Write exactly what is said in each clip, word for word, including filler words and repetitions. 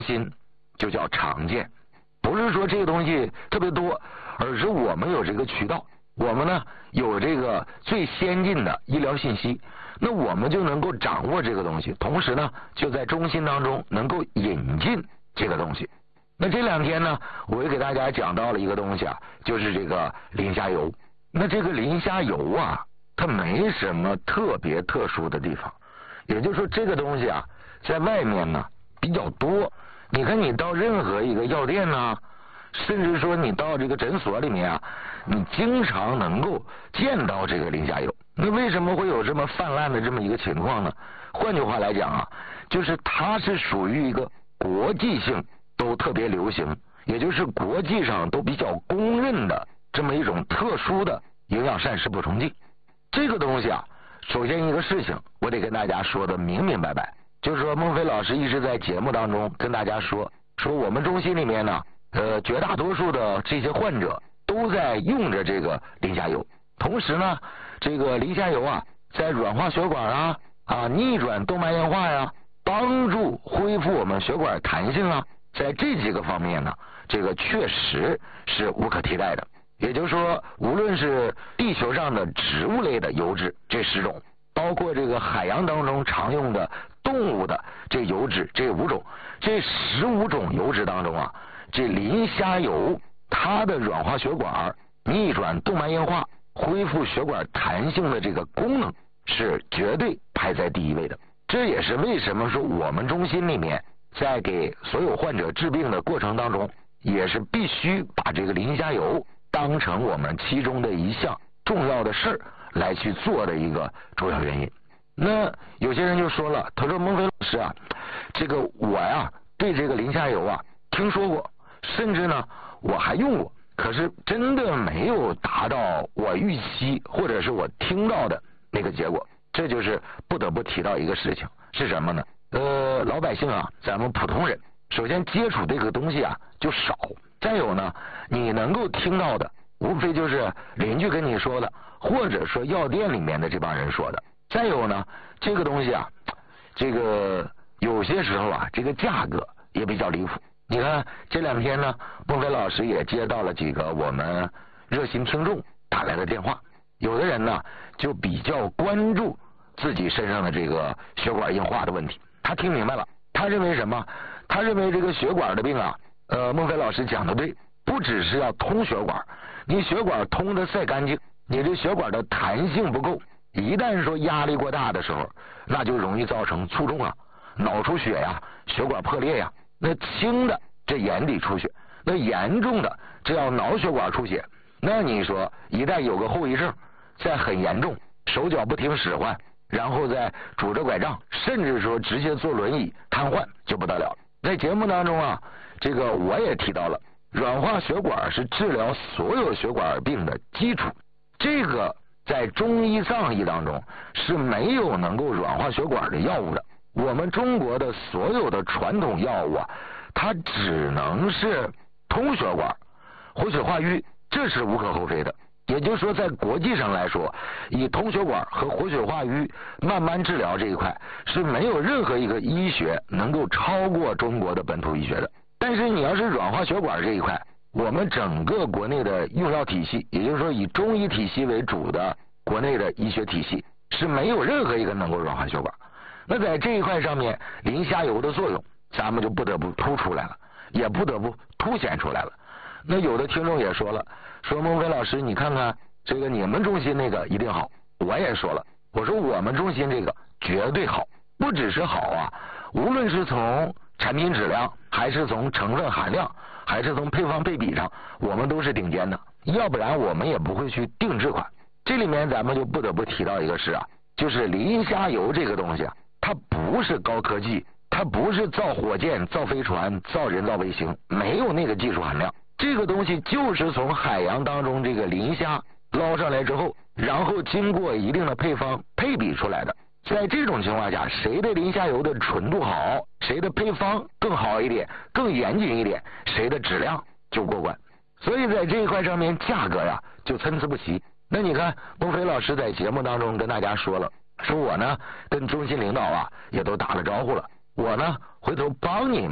心就叫常见，不是说这个东西特别多，而是我们有这个渠道，我们呢有这个最先进的医疗信息，那我们就能够掌握这个东西，同时呢就在中心当中能够引进这个东西。那这两天呢，我也给大家讲到了一个东西啊，就是这个磷虾油。那这个磷虾油啊，它没什么特别特殊的地方，也就是说这个东西啊，在外面呢比较多。你看你到任何一个药店呢，甚至说你到这个诊所里面啊，你经常能够见到这个磷虾油。那为什么会有这么泛滥的这么一个情况呢？换句话来讲啊，就是它是属于一个国际性都特别流行，也就是国际上都比较公认的这么一种特殊的营养膳食补充剂。这个东西啊，首先一个事情我得跟大家说的明明白白，就是说孟非老师一直在节目当中跟大家说，说我们中心里面呢，呃，绝大多数的这些患者都在用着这个磷虾油，同时呢，这个磷虾油啊，在软化血管啊，啊，逆转动脉硬化呀，帮助恢复我们血管弹性啊，在这几个方面呢，这个确实是无可替代的。也就是说，无论是地球上的植物类的油脂这十种，包括这个海洋当中常用的动物的这油脂这五种，这十五种油脂当中啊，这磷虾油它的软化血管、逆转动脉硬化、恢复血管弹性的这个功能是绝对排在第一位的。这也是为什么说我们中心里面在给所有患者治病的过程当中，也是必须把这个磷虾油当成我们其中的一项重要的事儿来去做的一个主要原因。那有些人就说了，他说孟非老师啊，这个我呀对这个磷虾油啊听说过，甚至呢我还用过，可是真的没有达到我预期或者是我听到的那个结果。这就是不得不提到一个事情，是什么呢？呃，老百姓啊，咱们普通人首先接触这个东西啊就少，再有呢，你能够听到的无非就是邻居跟你说的，或者说药店里面的这帮人说的。再有呢，这个东西啊，这个有些时候啊，这个价格也比较离谱。你看这两天呢，孟非老师也接到了几个我们热心听众打来的电话，有的人呢就比较关注自己身上的这个血管硬化的问题，他听明白了，他认为什么？他认为这个血管的病啊，呃，孟非老师讲的对，不只是要通血管，你血管通的再干净，你这血管的弹性不够，一旦说压力过大的时候，那就容易造成卒中啊、脑出血呀、血管破裂呀。那轻的这眼底出血，那严重的这要脑血管出血，那你说一旦有个后遗症，再很严重，手脚不听使唤，然后再拄着拐杖，甚至说直接坐轮椅瘫痪，就不得了。在节目当中啊，这个我也提到了，软化血管是治疗所有血管病的基础，这个在中医藏医当中是没有能够软化血管的药物的。我们中国的所有的传统药物啊，它只能是通血管、活血化瘀，这是无可厚非的。也就是说，在国际上来说，以通血管和活血化瘀慢慢治疗这一块是没有任何一个医学能够超过中国的本土医学的。但是你要是软化血管这一块，我们整个国内的用药体系，也就是说以中医体系为主的国内的医学体系是没有任何一个能够软化血管。那在这一块上面，磷虾油的作用咱们就不得不突出来了，也不得不凸显出来了。那有的听众也说了，说孟非老师你看看这个你们中心那个一定好，我也说了，我说我们中心这个绝对好，不只是好啊，无论是从产品质量，还是从成分含量，还是从配方配比上，我们都是顶尖的，要不然我们也不会去定制款。这里面咱们就不得不提到一个事啊，就是磷虾油这个东西啊，它不是高科技，它不是造火箭、造飞船、造人造卫星，没有那个技术含量。这个东西就是从海洋当中这个磷虾捞上来之后，然后经过一定的配方配比出来的。在这种情况下，谁的磷虾油的纯度好，谁的配方更好一点、更严谨一点，谁的质量就过关。所以在这一块上面，价格呀就参差不齐。那你看，孟非老师在节目当中跟大家说了，说我呢跟中心领导啊也都打了招呼了，我呢回头帮你们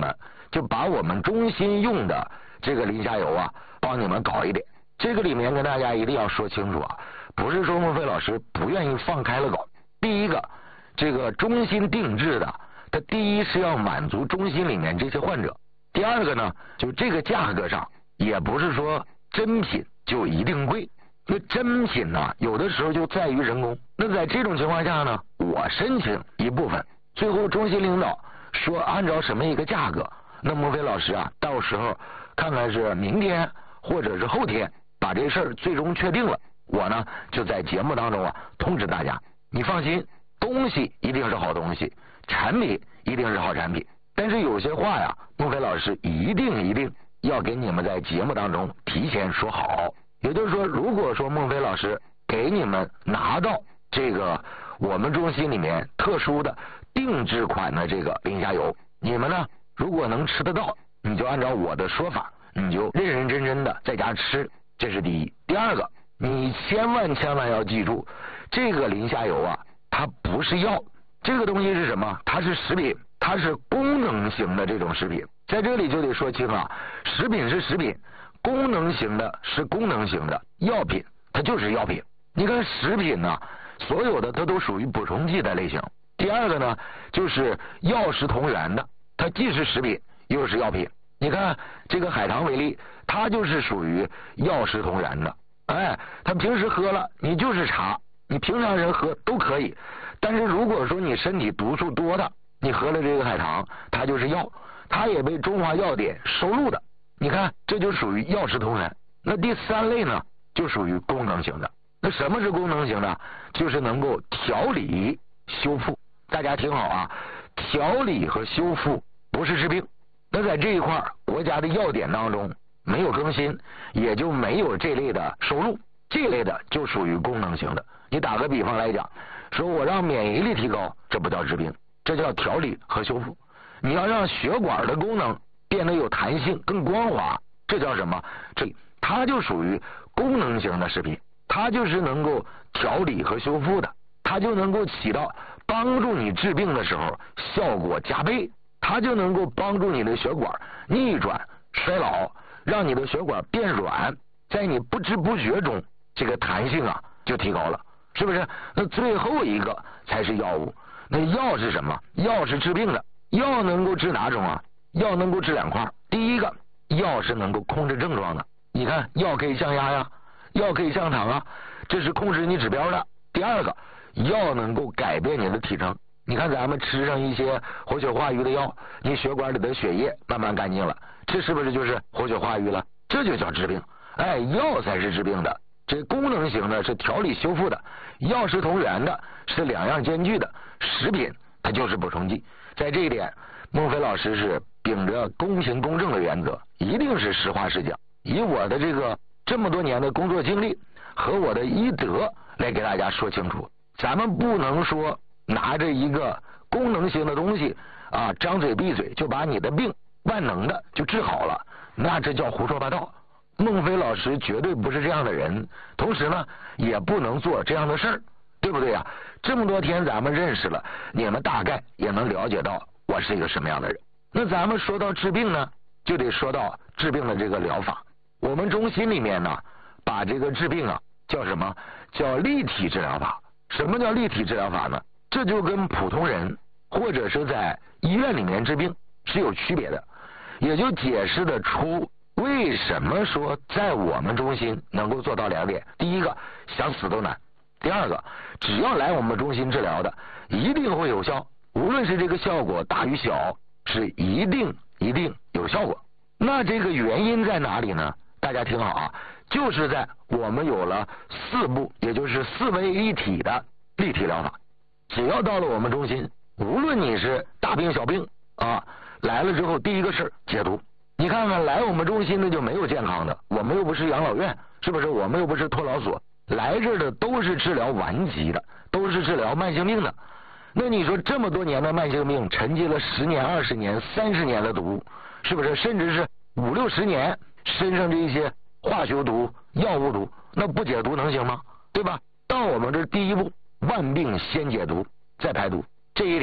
就把我们中心用的这个磷虾油啊，帮你们搞一点。这个里面跟大家一定要说清楚啊，不是说孟非老师不愿意放开了搞。第一个，这个中心定制的，它第一是要满足中心里面这些患者，第二个呢，就这个价格上也不是说真品就一定贵。那真品呢，有的时候就在于人工。那在这种情况下呢，我申请一部分，最后中心领导说按照什么一个价格，那孟非老师啊，到时候看看是明天或者是后天把这事儿最终确定了，我呢就在节目当中啊通知大家。你放心，东西一定是好东西，产品一定是好产品。但是有些话呀，孟非老师一定一定要给你们在节目当中提前说好。也就是说，如果说孟非老师给你们拿到这个我们中心里面特殊的定制款的这个磷虾油，你们呢如果能吃得到，你就按照我的说法，你就认认真真的在家吃，这是第一。第二个，你千万千万要记住，这个磷虾油啊，它不是药，这个东西是什么？它是食品，它是功能型的这种食品。在这里就得说清啊，食品是食品，功能型的是功能型的，药品它就是药品。你看食品呢，所有的它都属于补充剂的类型。第二个呢，就是药食同源的，它既是食品又是药品。你看这个海棠为例，它就是属于药食同源的。哎，它平时喝了你就是茶，你平常人喝都可以。但是如果说你身体毒素多的，你喝了这个海棠，它就是药，它也被中华药典收录的。你看这就属于药食同源。那第三类呢，就属于功能型的。那什么是功能型的？就是能够调理修复。大家听好啊，调理和修复不是治病。那在这一块国家的药典当中没有更新，也就没有这类的收录。这类的就属于功能型的。你打个比方来讲，说我让免疫力提高，这不叫治病，这叫调理和修复。你要让血管的功能变得有弹性更光滑，这叫什么？这它就属于功能型的食品，它就是能够调理和修复的，它就能够起到帮助你治病的时候效果加倍，它就能够帮助你的血管逆转衰老，让你的血管变软，在你不知不觉中这个弹性啊就提高了，是不是？那最后一个才是药物。那药是什么？药是治病的。药能够治哪种啊？药能够治两块。第一个，药是能够控制症状的。你看，药可以降压呀，药可以降糖啊，这是控制你指标的。第二个，药能够改变你的体征。你看咱们吃上一些活血化瘀的药，你血管里的血液慢慢干净了，这是不是就是活血化瘀了？这就叫治病。哎，药才是治病的。这功能型的是调理修复的，药食同源的是两样兼具的，食品它就是补充剂。在这一点，孟非老师是秉着公平公正的原则，一定是实话实讲，以我的这个这么多年的工作经历和我的医德来给大家说清楚。咱们不能说拿着一个功能性的东西啊，张嘴闭嘴就把你的病万能的就治好了，那这叫胡说八道。孟非老师绝对不是这样的人，同时呢也不能做这样的事儿，对不对呀？这么多天咱们认识了，你们大概也能了解到我是一个什么样的人。那咱们说到治病呢，就得说到治病的这个疗法。我们中心里面呢，把这个治病啊叫什么？叫立体治疗法。什么叫立体治疗法呢？这就跟普通人或者是在医院里面治病是有区别的，也就解释得出为什么说在我们中心能够做到两点。第一个，想死都难。第二个，只要来我们中心治疗的一定会有效，无论是这个效果大与小，是一定一定有效果。那这个原因在哪里呢？大家听好啊，就是在我们有了四步，也就是四位一体的立体疗法。只要到了我们中心，无论你是大病小病啊，来了之后第一个事解毒。你看看来我们中心的就没有健康的，我们又不是养老院，是不是？我们又不是托老所，来这儿的都是治疗顽疾的，都是治疗慢性病的。那你说这么多年的慢性病，沉积了十年、二十年、三十年的毒，是不是？甚至是五六十年身上这些化学毒、药物毒，那不解毒能行吗？对吧？到我们这第一步，万病先解毒，再排毒。这一